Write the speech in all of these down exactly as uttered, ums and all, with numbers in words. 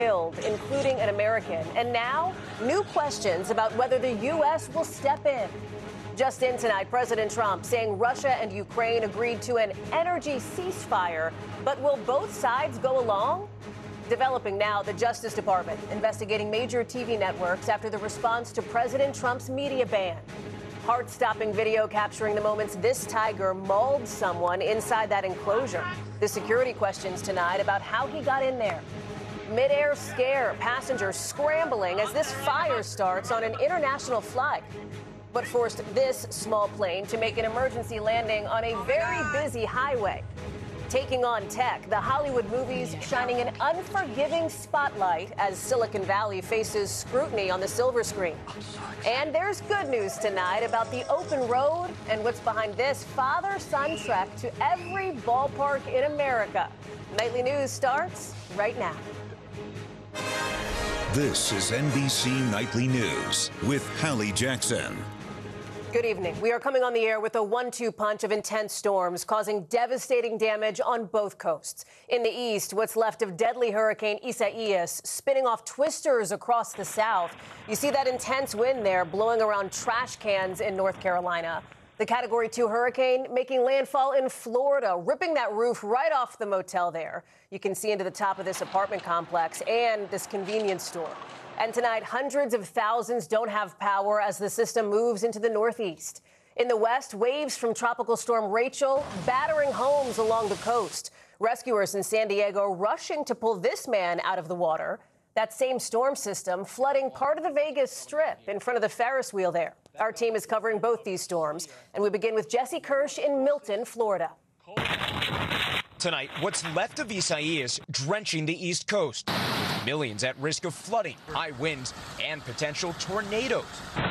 killed, including an American. And now, new questions about whether the U S will step in. Just in tonight, President Trump saying Russia and Ukraine agreed to an energy ceasefire. But will both sides go along? Developing now, the Justice Department investigating major T V networks after the response to President Trump's media ban. Heart-stopping video capturing the moments this tiger mauled someone inside that enclosure. The security questions tonight about how he got in there. Mid-air scare, passengers scrambling as this fire starts on an international flight. But forced this small plane to make an emergency landing on a very busy highway. Taking on tech, the Hollywood movies shining an unforgiving spotlight as Silicon Valley faces scrutiny on the silver screen. And there's good news tonight about the open road and what's behind this father-son trek to every ballpark in America. Nightly News starts right now. This is N B C Nightly News with Hallie Jackson. Good evening. We are coming on the air with a one two punch of intense storms causing devastating damage on both coasts. In the east, what's left of deadly Hurricane Isaias spinning off twisters across the south. You see that intense wind there blowing around trash cans in North Carolina. The Category two hurricane making landfall in Florida, ripping that roof right off the motel there. You can see into the top of this apartment complex and this convenience store. And tonight, hundreds of thousands don't have power as the system moves into the northeast. In the west, waves from Tropical Storm Rachel battering homes along the coast. Rescuers in San Diego rushing to pull this man out of the water. That same storm system flooding part of the Vegas Strip in front of the Ferris wheel there. Our team is covering both these storms, and we begin with Jesse Kirsch in Milton, Florida. Tonight, what's left of Isaias drenching the East Coast, with millions at risk of flooding, high winds, and potential tornadoes.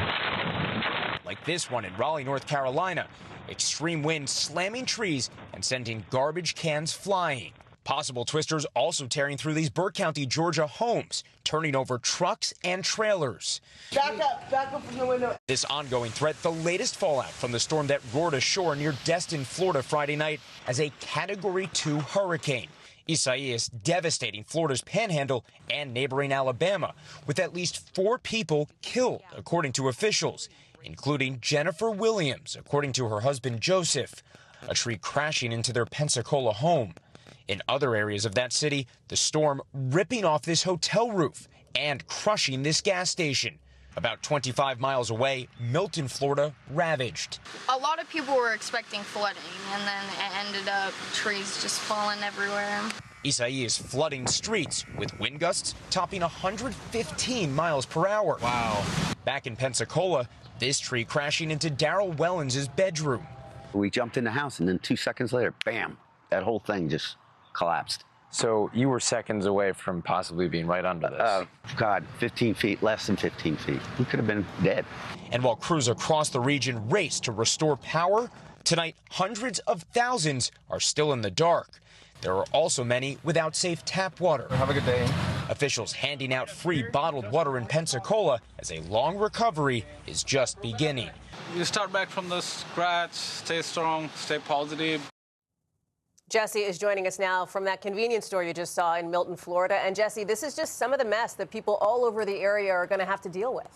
Like this one in Raleigh, North Carolina. Extreme winds slamming trees and sending garbage cans flying. Possible twisters also tearing through these Burke County, Georgia homes, turning over trucks and trailers. Back up, back up from the window. This ongoing threat, the latest fallout from the storm that roared ashore near Destin, Florida Friday night as a Category two hurricane. Isaias devastating Florida's panhandle and neighboring Alabama, with at least four people killed, according to officials, including Jennifer Williams, according to her husband Joseph. A tree crashing into their Pensacola home. In other areas of that city, the storm ripping off this hotel roof and crushing this gas station. About twenty-five miles away, Milton, Florida, ravaged. A lot of people were expecting flooding, and then it ended up trees just falling everywhere. Isaias flooding streets with wind gusts topping one hundred fifteen miles per hour. Wow. Back in Pensacola, this tree crashing into Daryl Wellens' bedroom. We jumped in the house, and then two seconds later, bam, that whole thing just collapsed. So you were seconds away from possibly being right under this. Uh, God, fifteen feet, less than fifteen feet. We could have been dead. And while crews across the region race to restore power, tonight hundreds of thousands are still in the dark. There are also many without safe tap water. Have a good day. Officials handing out free bottled water in Pensacola as a long recovery is just beginning. You start back from the scratch, stay strong, stay positive. Jesse is joining us now from that convenience store you just saw in Milton, Florida. And Jesse, this is just some of the mess that people all over the area are going to have to deal with.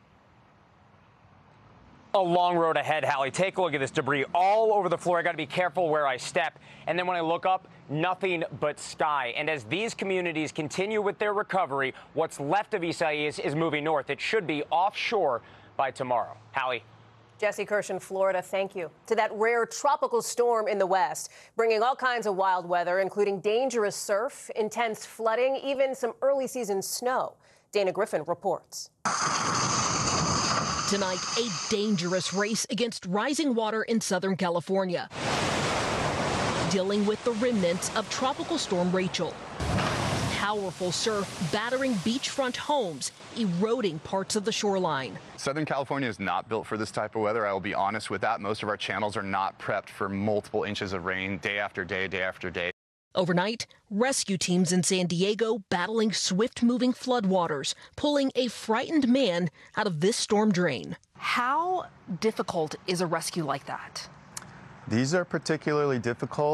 A long road ahead, Hallie. Take a look at this debris all over the floor. I got to be careful where I step. And then when I look up, nothing but sky. And as these communities continue with their recovery, what's left of Isaias is moving north. It should be offshore by tomorrow. Hallie. Jesse Kirsch in Florida, thank you. To that rare tropical storm in the west, bringing all kinds of wild weather, including dangerous surf, intense flooding, even some early season snow. Dana Griffin reports. Tonight, a dangerous race against rising water in Southern California, dealing with the remnants of Tropical Storm Rachel. Powerful surf battering beachfront homes, eroding parts of the shoreline. Southern California is not built for this type of weather. I will be honest with that. Most of our channels are not prepped for multiple inches of rain day after day, day after day. Overnight, rescue teams in San Diego battling swift-moving floodwaters, pulling a frightened man out of this storm drain. How difficult is a rescue like that? These are particularly difficult.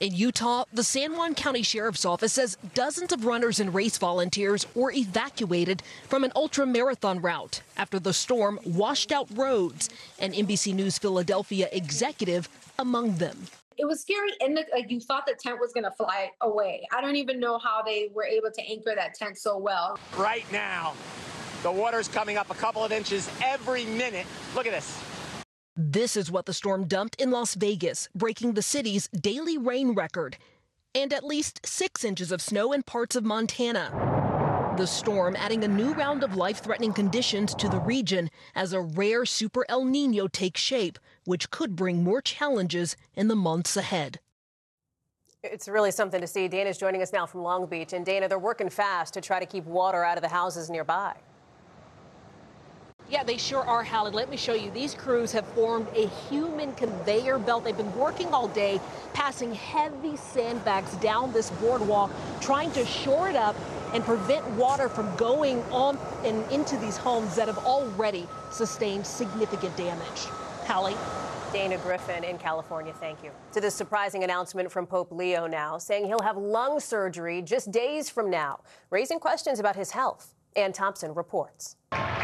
In Utah, the San Juan County Sheriff's Office says dozens of runners and race volunteers were evacuated from an ultra-marathon route after the storm washed out roads, an N B C News Philadelphia executive among them. It was scary, and like you thought the tent was going to fly away. I don't even know how they were able to anchor that tent so well. Right now, the water's coming up a couple of inches every minute. Look at this. This is what the storm dumped in Las Vegas, breaking the city's daily rain record, and at least six inches of snow in parts of Montana. The storm adding a new round of life-threatening conditions to the region as a rare super El Nino takes shape, which could bring more challenges in the months ahead. It's really something to see. Dana's joining us now from Long Beach. And Dana, they're working fast to try to keep water out of the houses nearby. Yeah, they sure are, Hallie. Let me show you. These crews have formed a human conveyor belt. They've been working all day, passing heavy sandbags down this boardwalk, trying to shore it up and prevent water from going on and into these homes that have already sustained significant damage. Hallie? Dana Griffin in California, thank you. To this surprising announcement from Pope Leo now, saying he'll have lung surgery just days from now, raising questions about his health. Ann Thompson reports.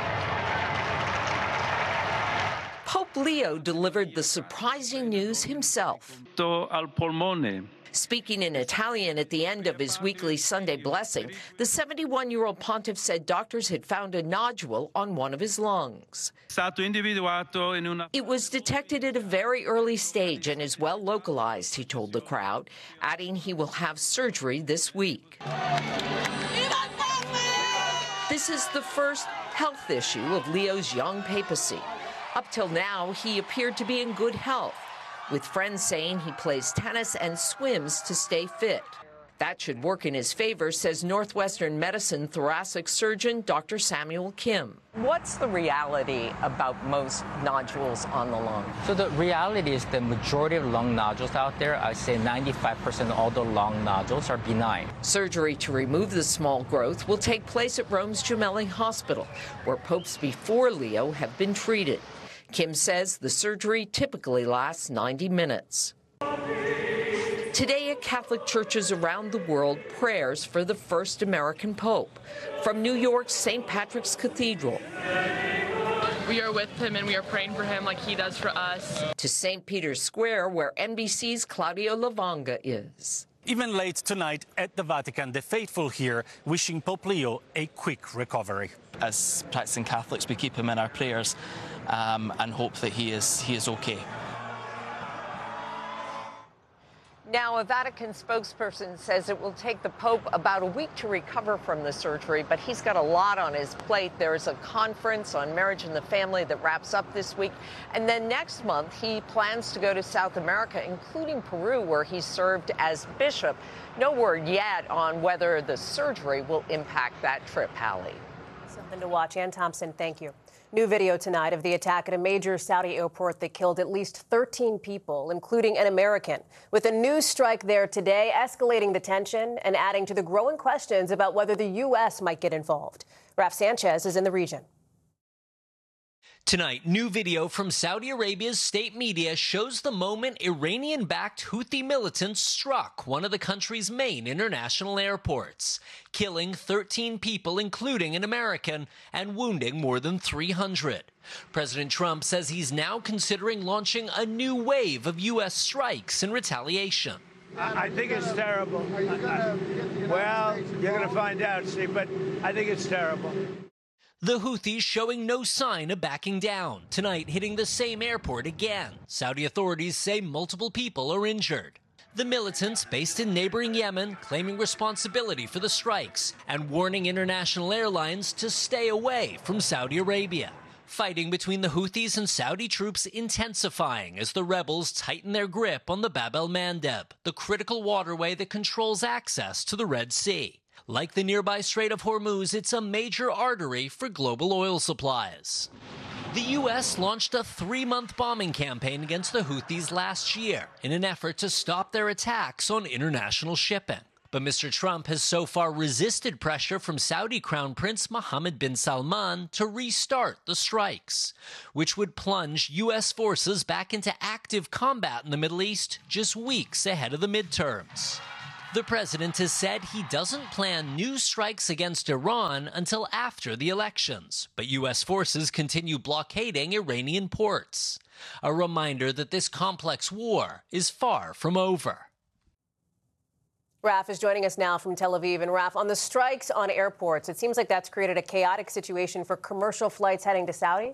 Pope Leo delivered the surprising news himself. Al polmone. Speaking in Italian at the end of his weekly Sunday blessing, the seventy-one-year-old pontiff said doctors had found a nodule on one of his lungs. It was detected at a very early stage and is well localized, he told the crowd, adding he will have surgery this week. This is the first health issue of Leo's young papacy. Up till now, he appeared to be in good health, with friends saying he plays tennis and swims to stay fit. That should work in his favor, says Northwestern Medicine thoracic surgeon Doctor Samuel Kim. What's the reality about most nodules on the lung? So the reality is the majority of lung nodules out there, I say ninety-five percent of all the lung nodules are benign. Surgery to remove the small growth will take place at Rome's Gemelli Hospital, where popes before Leo have been treated. Kim says the surgery typically lasts ninety minutes. Today at Catholic churches around the world, prayers for the first American pope. From New York's Saint Patrick's Cathedral. We are with him and we are praying for him like he does for us. To Saint Peter's Square, where N B C's Claudio Lavanga is. Even late tonight at the Vatican, the faithful here wishing Pope Leo a quick recovery. As practicing Catholics, we keep him in our prayers um, and hope that he is, he is okay. Now, a Vatican spokesperson says it will take the Pope about a week to recover from the surgery, but he's got a lot on his plate. There's a conference on marriage and the family that wraps up this week. And then next month, he plans to go to South America, including Peru, where he served as bishop. No word yet on whether the surgery will impact that trip, Hallie. Something to watch. Ann Thompson, thank you. New video tonight of the attack at a major Saudi airport that killed at least thirteen people, including an American, with a news strike there today, escalating the tension and adding to the growing questions about whether the U S might get involved. Raf Sanchez is in the region. Tonight, new video from Saudi Arabia's state media shows the moment Iranian-backed Houthi militants struck one of the country's main international airports, killing thirteen people, including an American, and wounding more than three hundred. President Trump says he's now considering launching a new wave of U S strikes in retaliation. I think it's terrible. Well, you're going to find out, Steve, but I think it's terrible. The Houthis showing no sign of backing down, tonight hitting the same airport again. Saudi authorities say multiple people are injured. The militants, based in neighboring Yemen, claiming responsibility for the strikes and warning international airlines to stay away from Saudi Arabia. Fighting between the Houthis and Saudi troops intensifying as the rebels tighten their grip on the Bab el-Mandeb, the critical waterway that controls access to the Red Sea. Like the nearby Strait of Hormuz, it's a major artery for global oil supplies. The U S launched a three-month bombing campaign against the Houthis last year in an effort to stop their attacks on international shipping. But Mister Trump has so far resisted pressure from Saudi Crown Prince Mohammed bin Salman to restart the strikes, which would plunge U S forces back into active combat in the Middle East just weeks ahead of the midterms. The president has said he doesn't plan new strikes against Iran until after the elections, but U S forces continue blockading Iranian ports. A reminder that this complex war is far from over. Raf is joining us now from Tel Aviv. And Raf, on the strikes on airports, it seems like that's created a chaotic situation for commercial flights heading to Saudi.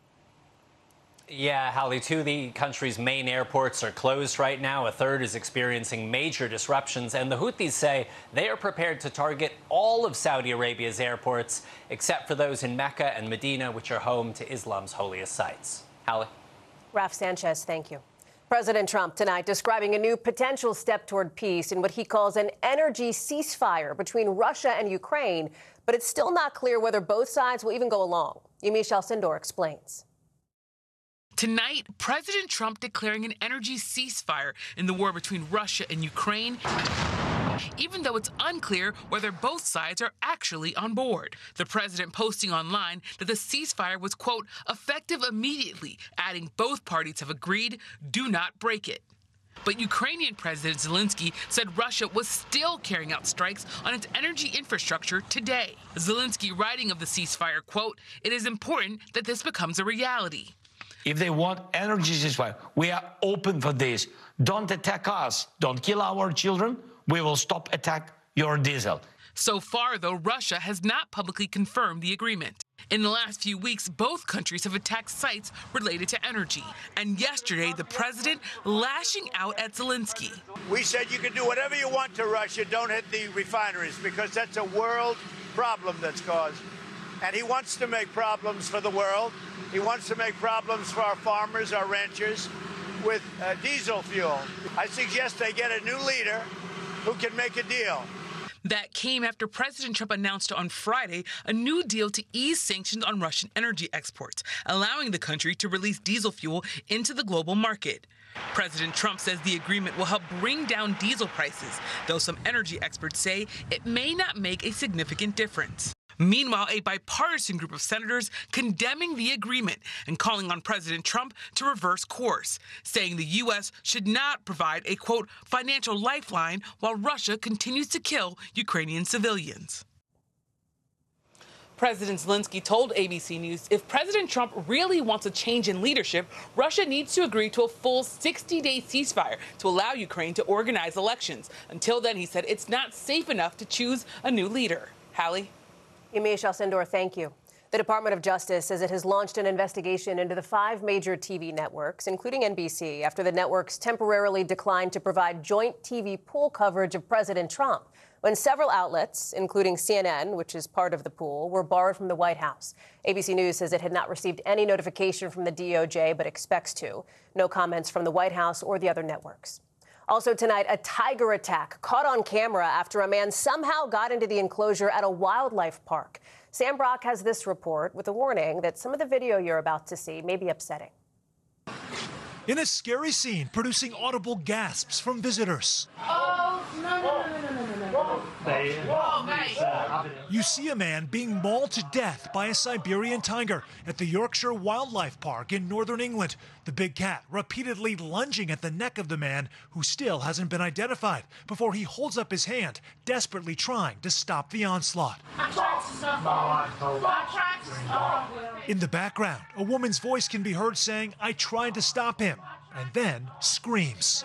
Yeah, Hallie, two of the country's main airports are closed right now. A third is experiencing major disruptions. And the Houthis say they are prepared to target all of Saudi Arabia's airports, except for those in Mecca and Medina, which are home to Islam's holiest sites. Hallie? Raf Sanchez, thank you. President Trump tonight describing a new potential step toward peace in what he calls an energy ceasefire between Russia and Ukraine. But it's still not clear whether both sides will even go along. Yamiche Alcindor explains. Tonight, President Trump declaring an energy ceasefire in the war between Russia and Ukraine, even though it's unclear whether both sides are actually on board. The president posting online that the ceasefire was, quote, effective immediately, adding both parties have agreed, do not break it. But Ukrainian President Zelensky said Russia was still carrying out strikes on its energy infrastructure today. Zelensky writing of the ceasefire, quote, it is important that this becomes a reality. If they want energy ceasefire, we are open for this. Don't attack us. Don't kill our children. We will stop attack your diesel. So far, though, Russia has not publicly confirmed the agreement. In the last few weeks, both countries have attacked sites related to energy. And yesterday, the president lashing out at Zelensky. We said you can do whatever you want to Russia. Don't hit the refineries, because that's a world problem that's caused. And he wants to make problems for the world. He wants to make problems for our farmers, our ranchers, with uh, diesel fuel. I suggest they get a new leader who can make a deal. That came after President Trump announced on Friday a new deal to ease sanctions on Russian energy exports, allowing the country to release diesel fuel into the global market. President Trump says the agreement will help bring down diesel prices, though some energy experts say it may not make a significant difference. Meanwhile, a bipartisan group of senators condemning the agreement and calling on President Trump to reverse course, saying the U S should not provide a, quote, financial lifeline while Russia continues to kill Ukrainian civilians. President Zelensky told A B C News if President Trump really wants a change in leadership, Russia needs to agree to a full sixty-day ceasefire to allow Ukraine to organize elections. Until then, he said it's not safe enough to choose a new leader. Hallie? Yamiche Alcindor, thank you. The Department of Justice says it has launched an investigation into the five major T V networks, including N B C, after the networks temporarily declined to provide joint T V pool coverage of President Trump, when several outlets, including C N N, which is part of the pool, were barred from the White House. A B C News says it had not received any notification from the D O J, but expects to. No comments from the White House or the other networks. Also tonight, a tiger attack caught on camera after a man somehow got into the enclosure at a wildlife park. Sam Brock has this report with a warning that some of the video you're about to see may be upsetting. In a scary scene, producing audible gasps from visitors. Oh, no, no, no, no, no, no, no, no. Whoa, guys. You see a man being mauled to death by a Siberian tiger at the Yorkshire Wildlife Park in northern England. The big cat repeatedly lunging at the neck of the man, who still hasn't been identified, before he holds up his hand, desperately trying to stop the onslaught. I tried to stop him. I tried to stop him. In the background, a woman's voice can be heard saying, "I tried to stop him," and then screams.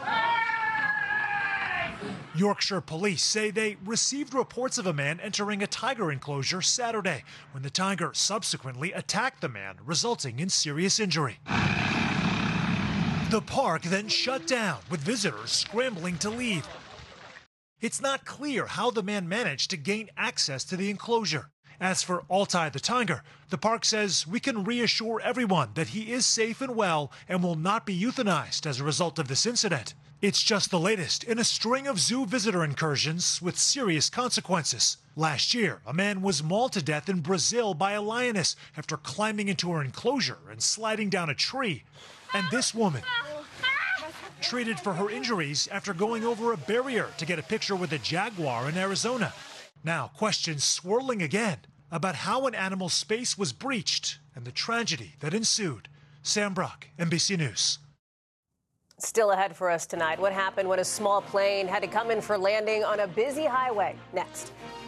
Yorkshire police say they received reports of a man entering a tiger enclosure Saturday, when the tiger subsequently attacked the man, resulting in serious injury. The park then shut down, with visitors scrambling to leave. It's not clear how the man managed to gain access to the enclosure. As for Altai the tiger, the park says we can reassure everyone that he is safe and well and will not be euthanized as a result of this incident. It's just the latest in a string of zoo visitor incursions with serious consequences. Last year, a man was mauled to death in Brazil by a lioness after climbing into her enclosure and sliding down a tree. And this woman, treated for her injuries after going over a barrier to get a picture with a jaguar in Arizona. Now, questions swirling again about how an animal's space was breached and the tragedy that ensued. Sam Brock, N B C News. Still ahead for us tonight. What happened when a small plane had to come in for landing on a busy highway? Next.